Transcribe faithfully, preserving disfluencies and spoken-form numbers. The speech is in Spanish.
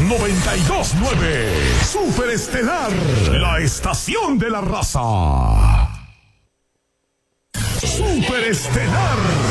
noventa y dos punto nueve. Superestelar, la estación de la raza. Superestelar.